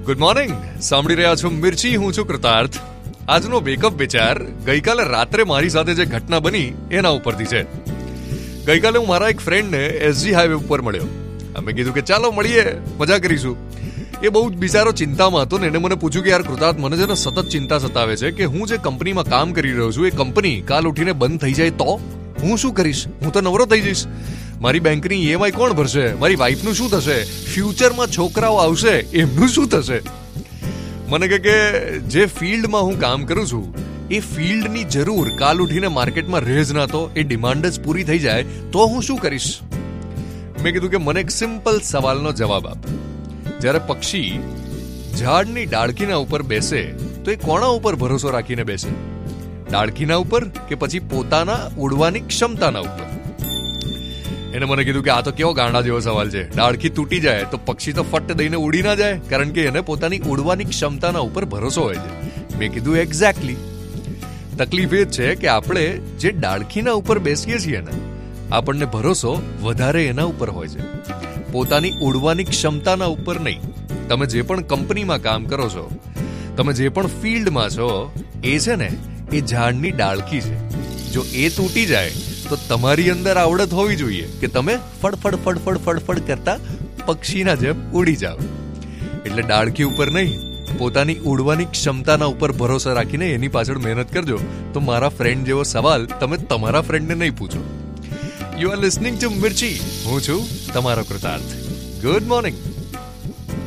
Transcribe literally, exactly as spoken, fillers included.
Good morning. સાંભળી રહ્યા છો મિર્ચી. હું છું કૃતાર્થ. આજનો વેકઅપ વિચાર ગઈકાલે રાત્રે મારી સાથે જે ઘટના બની એના ઉપરથી છે. ગઈકાલે હું મારા એક ફ્રેન્ડને એસજી હાઈવે ઉપર મળ્યો. અમે કીધું કે ચાલો મળીએ, મજા કરીશું. એ બહુ જ બિચારો ચિંતામાં હતો ને એને મને પૂછ્યું કે યાર કૃતાર્થ, મને છે ને સતત ચિંતા સતાવે છે કે હું જે કંપનીમાં કામ કરી રહ્યો છું એ કંપની કાલ ઉઠીને બંધ થઈ જાય તો હું શું કરીશ? હું તો નવરો થઈ જઈશ. મારી બેંકની ઈએમઆઈ કોણ ભરશે? મારી વાઈફનું શું થશે? ફ્યુચરમાં છોકરાઓ આવશે એમનું શું થશે? મને કહે કે જે ફિલ્ડમાં હું કામ કરું છું એ ફિલ્ડની જરૂર કાલ ઉઠીને માર્કેટમાં રહે જ ના તો એ ડિમાન્ડ જ પૂરી થઈ જાય તો હું શું કરીશ? મેં કીધું કે મને એક સિમ્પલ સવાલનો જવાબ આપ. જ્યારે પક્ષી ઝાડની ડાળખીના ઉપર બેસે તો એ કોના ઉપર ભરોસો રાખીને બેસે? ડાળખીના ઉપર કે પછી પોતાના ઉડવાની ક્ષમતાના ઉપર? એને મને કીધું કે આ તો કેવો ગાંડા જેવો સવાલ છે. ડાળખી તૂટી જાય તો પક્ષી તો ફટ દઈને ઉડી ના જાય, કારણ કે એને પોતાની ઉડવાની ક્ષમતાના ઉપર ભરોસો હોય છે. મેં કીધું એક્ઝેક્ટલી. તકલીફ એ જ છે કે આપણે જે ડાળખીના ઉપર બેસીએ છીએ ને, આપણને ભરોસો વધારે એના ઉપર હોય છે, પોતાની ઉડવાની ક્ષમતાના ઉપર નહીં. તમે જે પણ કંપનીમાં કામ કરો છો, તમે જે પણ ફિલ્ડમાં છો, એ છે ને એ ઝાડની ડાળખી છે. જો એ તૂટી જાય તો તમારી અંદર આવડત હોવી જોઈએ કે તમે ફડફડ ફડફડ ફડફડ કરતા પક્ષીના જેમ ઉડી જાઓ. એટલે ડાળખી ઉપર નહીં, પોતાની ઉડવાની ક્ષમતાના ઉપર ભરોસો રાખીને એની પાછળ મહેનત કરજો. તો મારા ફ્રેન્ડ જેવો સવાલ તમે તમારા ફ્રેન્ડને નહીં પૂછો. યુ આર લિસનિંગ ટુ મિર્ચી. હું છું તમારો કૃતાર્થ. Good morning.